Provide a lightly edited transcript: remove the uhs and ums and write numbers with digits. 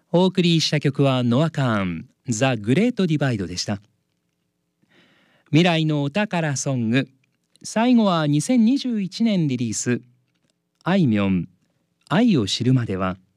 お送りした曲はノア・カーン、ザ・グレート・ディバイドでした。未来のお宝ソング、最後は2021年リリース、あいみょん、愛を知るまでは、